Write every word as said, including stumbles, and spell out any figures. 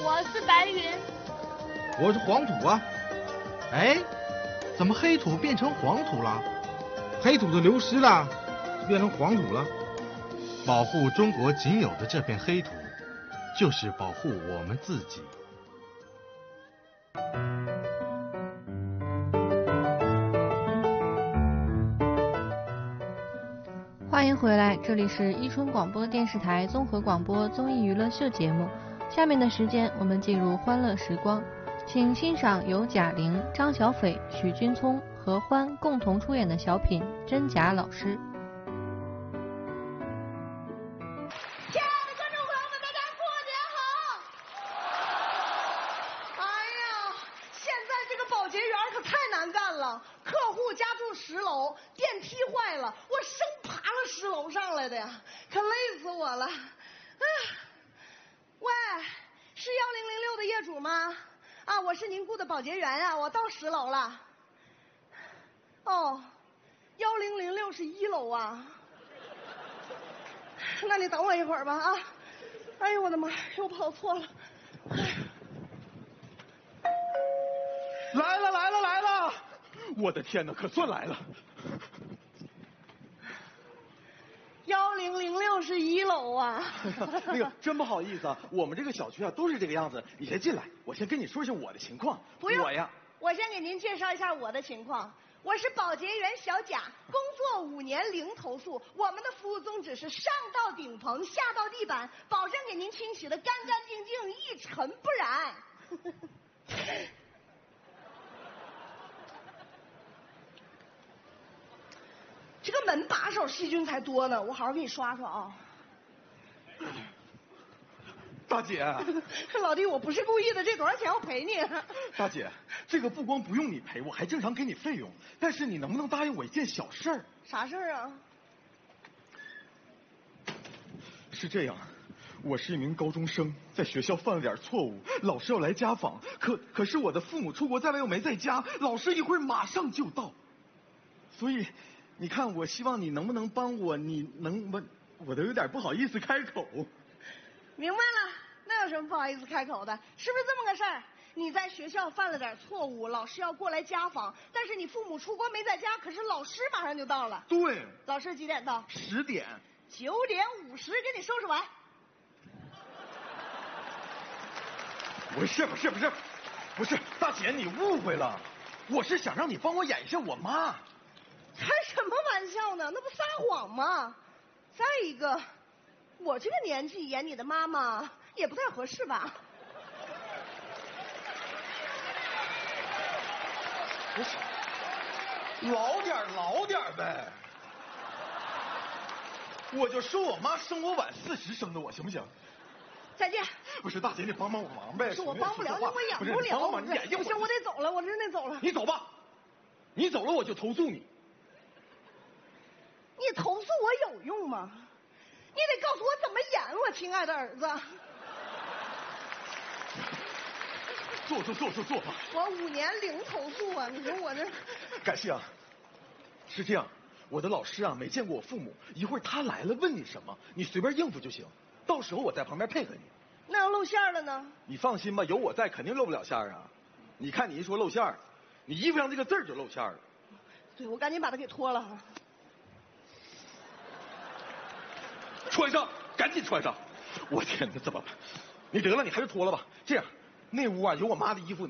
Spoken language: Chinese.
我是白云。 我是黄土啊。哎，怎么黑土变成黄土了？黑土都流失了，变成黄土了。保护中国仅有的这片黑土，就是保护我们自己。 欢迎回来，这里是伊春广播电视台综合广播综艺娱乐秀节目。下面的时间，我们进入欢乐时光，请欣赏由贾玲、张小斐、许君聪和欢共同出演的小品《真假老师》。 亲爱的观众朋友们，大家过年好！哎呀，现在这个保洁员可太难干了，客户家住十楼，电梯坏了，我生爬了十楼上来的呀，可累死我了。啊，喂，是幺零零六的业主吗？啊，我是您雇的保洁员呀、啊，我到十楼了。哦，幺零零六是一楼啊。那你等我一会儿吧啊！哎呦我的妈，又跑错了。 来了来了来了！我的天哪，可算来了。 幺零零六是一楼啊。 那个真不好意思啊，我们这个小区啊都是这个样子。你先进来，我先跟你说一下我的情况。 不用， 我呀， 我先给您介绍一下我的情况。我是保洁员小贾，工作五年零投诉。我们的服务宗旨是上到顶棚，下到地板，保证给您清洗的干干净净，一尘不染。这个门把手细菌才多呢，我好好给你刷刷啊。 大姐， 老弟，我不是故意的，这多少钱我赔你。 大姐，这个不光不用你赔，我还正常给你费用。但是你能不能答应我一件小事儿？ 啥事儿啊？ 是这样，我是一名高中生，在学校犯了点错误，老师要来家访，可可是我的父母出国在外又没在家，老师一会儿马上就到，所以你看，我希望你能不能帮我？你能我我都有点不好意思开口。 明白了，那有什么不好意思开口的？是不是这么个事儿？你在学校犯了点错误，老师要过来家访，但是你父母出国没在家，可是老师马上就到了。 对， 老师几点到？ 十点。 九点五十给你收拾完。 不是不是不是，不是大姐，你误会了，我是想让你帮我演一下我妈。 开什么玩笑呢？那不撒谎吗？再一个，我这个年纪演你的妈妈也不太合适吧？ 不是，老点老点呗。我就说我妈生我晚四十生的我，行不行？ 再见。 不是大姐，你帮帮我忙呗。 是我帮不了你，我演不了。 不是，帮忙你演一会儿。 不行，我得走了，我真得走了。 你走吧，你走了我就投诉你。 你投诉我有用吗？你得告诉我怎么演，我亲爱的儿子。 坐坐坐坐坐吧。 我五年零投诉啊！你说我这…… 感谢啊。是这样，我的老师啊没见过我父母，一会儿他来了问你什么，你随便应付就行，到时候我在旁边配合你。 那要露馅了呢？ 你放心吧，有我在，肯定露不了馅儿啊。你看你一说露馅儿，你衣服上这个字儿就露馅儿了。 对，我赶紧把它给脱了。 穿上，赶紧穿上！我天哪，怎么办？你得了，你还是脱了吧。这样，那屋啊有我妈的衣服。